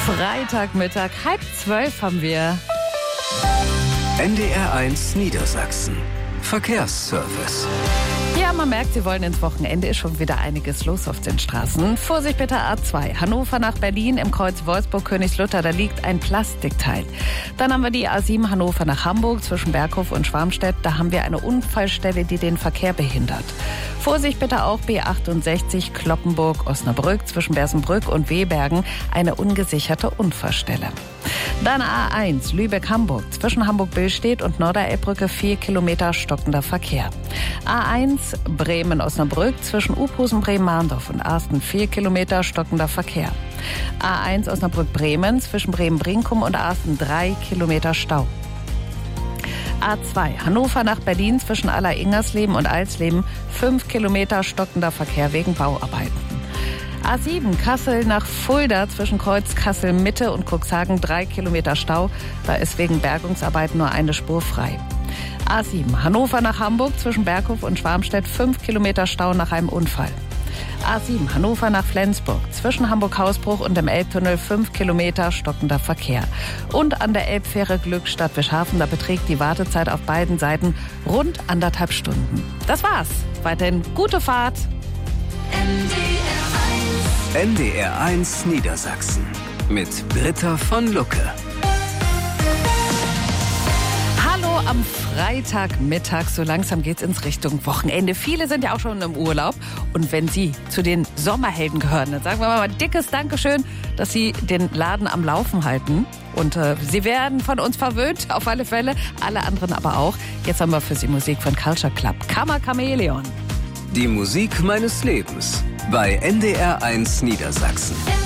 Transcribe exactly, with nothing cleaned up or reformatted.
Freitagmittag, halb zwölf haben wir. N D R eins Niedersachsen. Verkehrsservice. Ja, man merkt, Sie wollen ins Wochenende, ist schon wieder einiges los auf den Straßen. Vorsicht bitte A zwei, Hannover nach Berlin im Kreuz Wolfsburg-Königslutter, da liegt ein Plastikteil. Dann haben wir die A sieben Hannover nach Hamburg zwischen Berghof und Schwarmstedt, da haben wir eine Unfallstelle, die den Verkehr behindert. Vorsicht bitte auch B achtundsechzig Kloppenburg-Osnabrück zwischen Bersenbrück und Wehbergen, eine ungesicherte Unfallstelle. Dann A eins Lübeck-Hamburg zwischen Hamburg-Billstedt und Norderelbbrücke vier Kilometer stockender Verkehr. A eins Bremen-Osnabrück zwischen Uphusen, Bremen-Mahndorf und Arsten vier Kilometer stockender Verkehr. A eins Osnabrück-Bremen zwischen Bremen-Brinkum und Arsten drei Kilometer Stau. A zwei Hannover nach Berlin zwischen Aller-Ingersleben und Alsleben fünf Kilometer stockender Verkehr wegen Bauarbeiten. A sieben Kassel nach Fulda zwischen Kreuz Kassel-Mitte und Cuxhagen drei Kilometer Stau. Da ist wegen Bergungsarbeiten nur eine Spur frei. A sieben Hannover nach Hamburg zwischen Berghof und Schwarmstedt fünf Kilometer Stau nach einem Unfall. A sieben Hannover nach Flensburg zwischen Hamburg-Hausbruch und dem Elbtunnel fünf Kilometer stockender Verkehr. Und an der Elbfähre Glückstadt-Wischhafen, da beträgt die Wartezeit auf beiden Seiten rund anderthalb Stunden. Das war's. Weiterhin gute Fahrt. N D R eins Niedersachsen mit Britta von Lucke. Hallo am Freitagmittag, so langsam geht's ins Richtung Wochenende. Viele sind ja auch schon im Urlaub. Und wenn Sie zu den Sommerhelden gehören, dann sagen wir mal ein dickes Dankeschön, dass Sie den Laden am Laufen halten. Und äh, Sie werden von uns verwöhnt, auf alle Fälle, alle anderen aber auch. Jetzt haben wir für Sie Musik von Culture Club, Kammer Chamäleon. Die Musik meines Lebens bei N D R eins Niedersachsen.